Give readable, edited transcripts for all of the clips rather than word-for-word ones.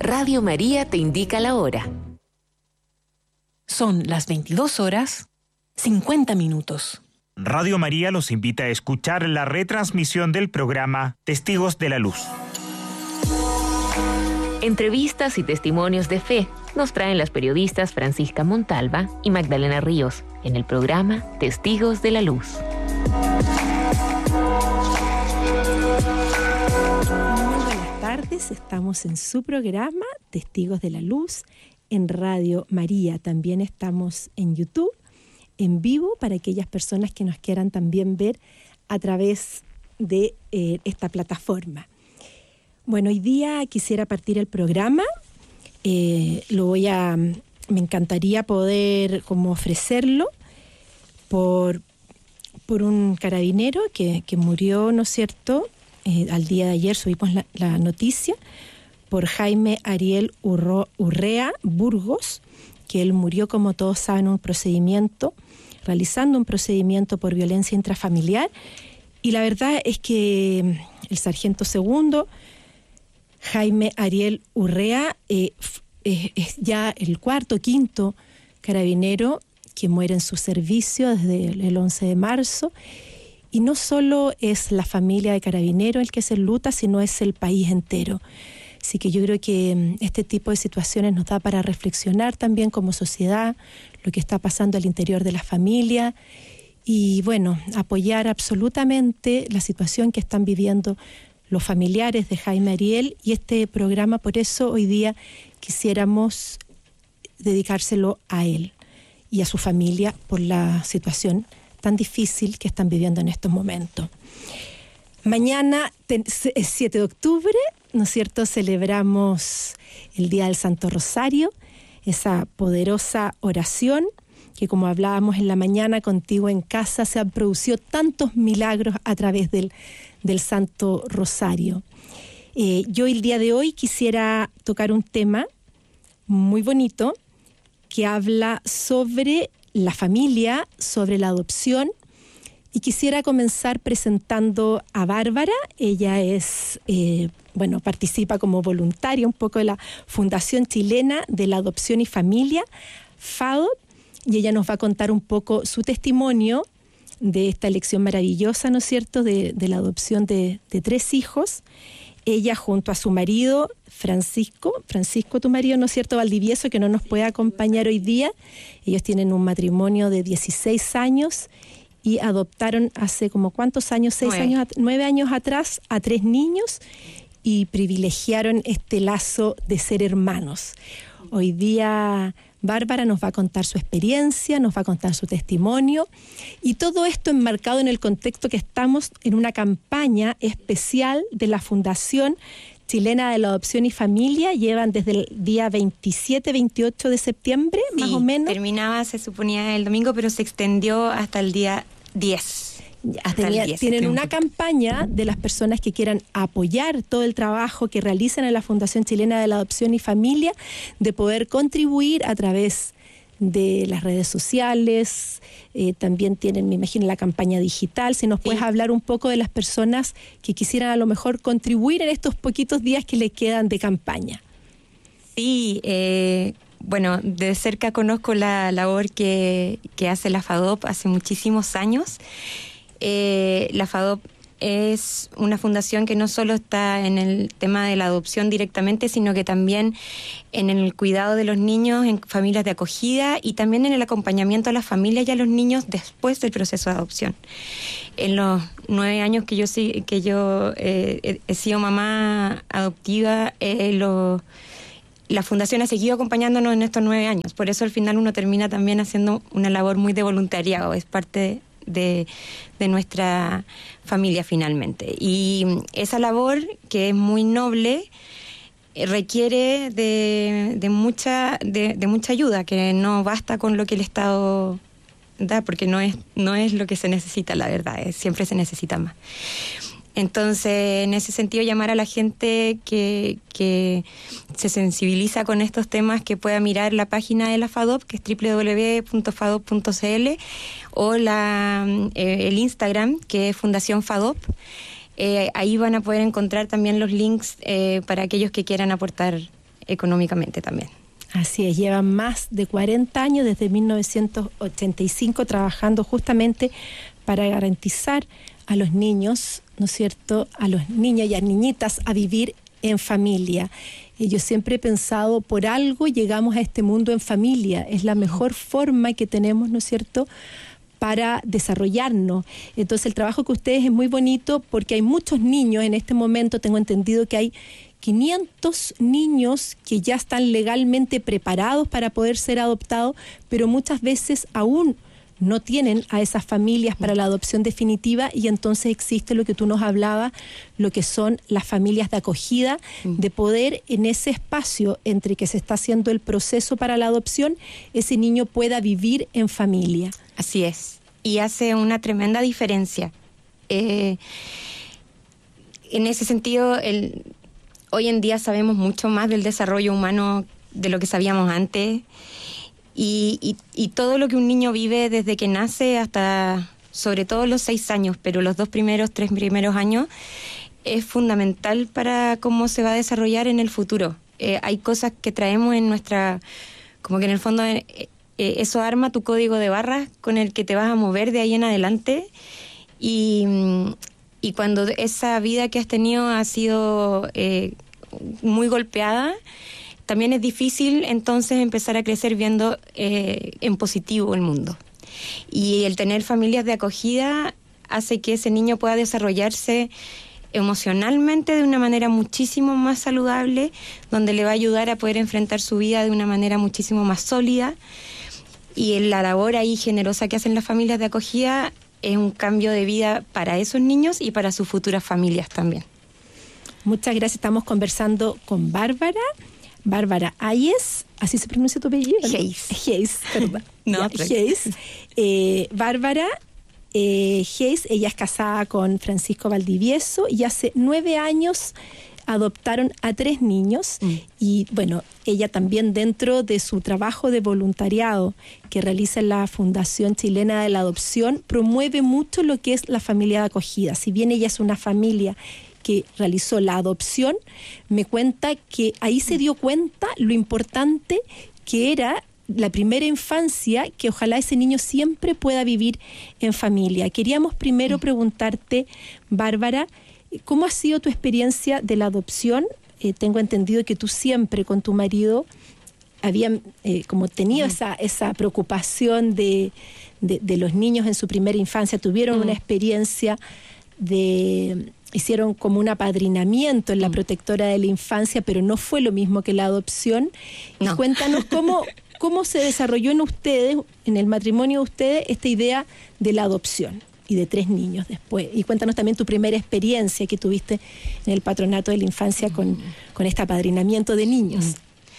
Radio María te indica la hora. Son las 22:50. Radio María los invita a escuchar la retransmisión del programa Testigos de la Luz. Entrevistas y testimonios de fe nos traen las periodistas Francisca Montalva y Magdalena Ríos en el programa Testigos de la Luz. Muy buenas tardes, estamos en su programa Testigos de la Luz en Radio María. También estamos en YouTube, en vivo, para aquellas personas que nos quieran también ver a través de esta plataforma. Bueno, hoy día quisiera partir el programa. Me encantaría poder como ofrecerlo por un carabinero que murió, ¿no es cierto? Al día de ayer subimos la noticia, por Jaime Ariel Urrea Burgos, que él murió, como todos saben, realizando un procedimiento por violencia intrafamiliar. Y la verdad es que el sargento segundo, Jaime Ariel Urrea, es ya el quinto carabinero que muere en su servicio desde el 11 de marzo. Y no solo es la familia de carabineros el que se enluta, sino es el país entero. Así que yo creo que este tipo de situaciones nos da para reflexionar también como sociedad lo que está pasando al interior de la familia y, bueno, apoyar absolutamente la situación que están viviendo los familiares de Jaime Ariel. Y este programa, por eso, hoy día quisiéramos dedicárselo a él y a su familia por la situación tan difícil que están viviendo en estos momentos. Mañana es 7 de octubre, ¿no es cierto? Celebramos el Día del Santo Rosario, esa poderosa oración que, como hablábamos en la mañana contigo en casa, se han producido tantos milagros a través del Santo Rosario. Yo el día de hoy quisiera tocar un tema muy bonito que habla sobre la familia, sobre la adopción. Y quisiera comenzar presentando a Bárbara. Ella es, participa como voluntaria un poco de la Fundación Chilena de la Adopción y Familia, FADOP, y ella nos va a contar un poco su testimonio de esta elección maravillosa, ¿no es cierto?, de la adopción de 3 hijos. Ella junto a su marido, Francisco, tu marido, ¿no es cierto?, Valdivieso, que no nos puede acompañar hoy día. Ellos tienen un matrimonio de 16 años y adoptaron hace como ¿cuántos años? 9 años atrás a 3 niños y privilegiaron este lazo de ser hermanos. Hoy día Bárbara nos va a contar su experiencia, nos va a contar su testimonio y todo esto enmarcado en el contexto que estamos en una campaña especial de la Fundación Chilena de la Adopción y Familia. Llevan desde el día 27-28 de septiembre, sí, más o menos. Terminaba, se suponía, el domingo, pero se extendió hasta el día 10. Tienen una campaña de las personas que quieran apoyar todo el trabajo que realizan en la Fundación Chilena de la Adopción y Familia, de poder contribuir a través de las redes sociales. También tienen, me imagino, la campaña digital. Si nos puedes hablar un poco de las personas que quisieran a lo mejor contribuir en estos poquitos días que le quedan de campaña. Sí, de cerca conozco la labor que hace la FADOP hace muchísimos años. La FADOP es una fundación que no solo está en el tema de la adopción directamente, sino que también en el cuidado de los niños en familias de acogida y también en el acompañamiento a las familias y a los niños después del proceso de adopción. En los 9 años que yo he sido mamá adoptiva, la fundación ha seguido acompañándonos en estos 9 años. Por eso al final uno termina también haciendo una labor muy de voluntariado, es parte de nuestra familia finalmente. Y esa labor, que es muy noble, requiere de mucha ayuda, que no basta con lo que el Estado da, porque no es lo que se necesita, la verdad, siempre se necesita más. Entonces, en ese sentido, llamar a la gente que se sensibiliza con estos temas, que pueda mirar la página de la FADOP, que es www.fadop.cl, o el Instagram, que es Fundación FADOP. Ahí van a poder encontrar también los links para aquellos que quieran aportar económicamente también. Así es, llevan más de 40 años, desde 1985, trabajando justamente para garantizar a los niños, ¿no es cierto?, a los niños y a niñitas a vivir en familia. Y yo siempre he pensado, por algo llegamos a este mundo en familia, es la mejor forma que tenemos, ¿no es cierto?, para desarrollarnos. Entonces el trabajo que ustedes es muy bonito porque hay muchos niños en este momento, tengo entendido que hay 500 niños que ya están legalmente preparados para poder ser adoptados, pero muchas veces aún no tienen a esas familias para la adopción definitiva, y entonces existe lo que tú nos hablabas, lo que son las familias de acogida, de poder en ese espacio entre que se está haciendo el proceso para la adopción, ese niño pueda vivir en familia. Así es, y hace una tremenda diferencia. En ese sentido, hoy en día sabemos mucho más del desarrollo humano de lo que sabíamos antes, y todo lo que un niño vive desde que nace hasta, sobre todo los 6 años, pero los 3 primeros años, es fundamental para cómo se va a desarrollar en el futuro. Hay cosas que traemos en nuestra, como que en el fondo eso arma tu código de barras con el que te vas a mover de ahí en adelante, y cuando esa vida que has tenido ha sido muy golpeada, también es difícil entonces empezar a crecer viendo en positivo el mundo. Y el tener familias de acogida hace que ese niño pueda desarrollarse emocionalmente de una manera muchísimo más saludable, donde le va a ayudar a poder enfrentar su vida de una manera muchísimo más sólida. Y la labor ahí generosa que hacen las familias de acogida es un cambio de vida para esos niños y para sus futuras familias también. Muchas gracias. Estamos conversando con Bárbara Hayes, ¿así se pronuncia tu apellido? Hayes, perdón. No, Hayes. Bárbara Hayes, ella es casada con Francisco Valdivieso y hace 9 años adoptaron a 3 niños. Y bueno, ella también, dentro de su trabajo de voluntariado que realiza en la Fundación Chilena de la Adopción, promueve mucho lo que es la familia de acogida. Si bien ella es una familia que realizó la adopción, me cuenta que ahí se dio cuenta lo importante que era la primera infancia, que ojalá ese niño siempre pueda vivir en familia. Queríamos primero preguntarte, Bárbara, ¿cómo ha sido tu experiencia de la adopción? Tengo entendido que tú siempre con tu marido habían como tenido esa preocupación de los niños en su primera infancia, tuvieron una experiencia hicieron como un apadrinamiento en la protectora de la infancia, pero no fue lo mismo que la adopción. No. Y cuéntanos cómo se desarrolló en ustedes, en el matrimonio de ustedes, esta idea de la adopción y de 3 niños después. Y cuéntanos también tu primera experiencia que tuviste en el patronato de la infancia con este apadrinamiento de niños.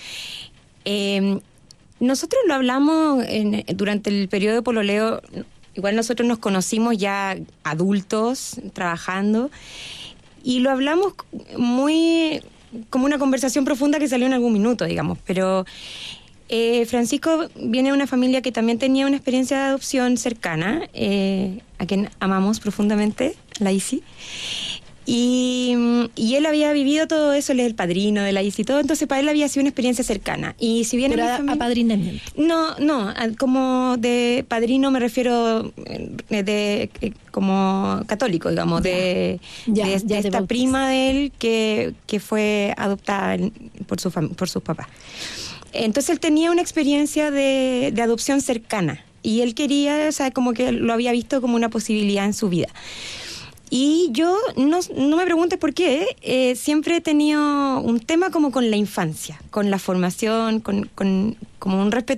Nosotros lo hablamos durante el periodo de pololeo. Igual nosotros nos conocimos ya adultos, trabajando, y lo hablamos muy como una conversación profunda que salió en algún minuto, digamos. Pero Francisco viene de una familia que también tenía una experiencia de adopción cercana, a quien amamos profundamente, la Isi. Y él había vivido todo eso, él es el padrino de la Isi y todo, entonces para él había sido una experiencia cercana. Y si bien apadrinamiento. No, como de padrino me refiero como católico, digamos, de esta prima de él que fue adoptada por sus papás. Entonces él tenía una experiencia de adopción cercana y él quería, o sea, como que lo había visto como una posibilidad en su vida. Y yo, no me preguntes por qué, siempre he tenido un tema como con la infancia, con la formación, como un respeto